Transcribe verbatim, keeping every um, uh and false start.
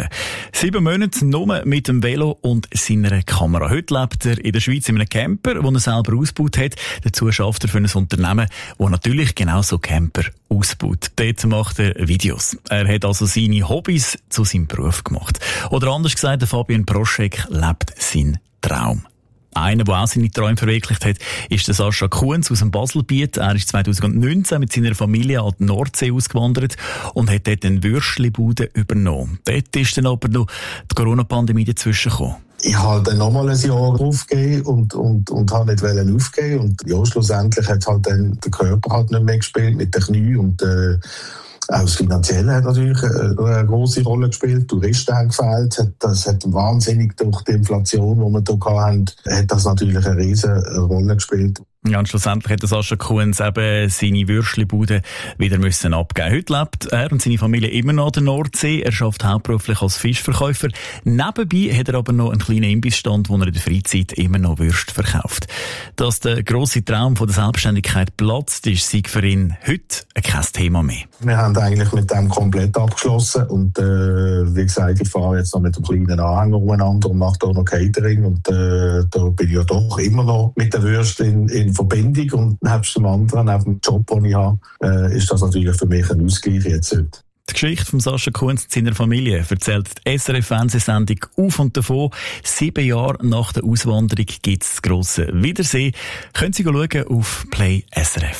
gefahren. Sieben Monate nur mit dem Velo und seiner Kamera. Heute lebt er in der Schweiz in einem Camper, den er selber ausgebaut hat. Dazu schafft er für ein Unternehmen, das natürlich genau so Camper ausbaut. Dort macht er Videos. Er hat also seine Hobbys zu seinem Beruf gemacht. Oder anders gesagt, der Fabian Proschek lebt seinen Traum. Einer, der auch seine Träume verwirklicht hat, ist der Sascha Kuhns aus dem Baselbiet. Er ist zwanzig neunzehn mit seiner Familie an die Nordsee ausgewandert und hat dort eine Würstchenbude übernommen. Dort ist dann aber noch die Corona-Pandemie dazwischen gekommen. Ich habe dann nochmal ein Jahr aufgegeben und, und, und habe nicht wollen aufgeben. Und ja, schlussendlich hat halt dann der Körper halt nicht mehr gespielt mit den Knien und, äh, auch das Finanzielle hat natürlich eine grosse Rolle gespielt. Touristen haben gefehlt. Das hat wahnsinnig durch die Inflation, die wir hier hatten, hat das natürlich eine riesige Rolle gespielt. Ja, und schlussendlich hat Sascha Kuhns eben seine Würstchenbude wieder müssen abgeben. Heute lebt er und seine Familie immer noch an der Nordsee. Er arbeitet hauptberuflich als Fischverkäufer. Nebenbei hat er aber noch einen kleinen Imbissstand, wo er in der Freizeit immer noch Würste verkauft. Dass der grosse Traum von der Selbstständigkeit platzt, ist sei für ihn heute kein Thema mehr. Wir haben eigentlich mit dem komplett abgeschlossen und äh, wie gesagt, ich fahre jetzt noch mit einem kleinen Anhänger umeinander und mache da noch Catering und äh, da bin ich ja doch immer noch mit der Würste in, in Verbindung und nebst dem anderen, neben dem Job, den ich habe, äh, ist das natürlich für mich ein Ausgleich jetzt heute. Die Geschichte von Sascha Kuhns und seiner Familie erzählt die S R F-Fernsehsendung «Auf und davon». Sieben Jahre nach der Auswanderung gibt es das grosse Wiedersehen. Können Sie schauen auf Play S R F.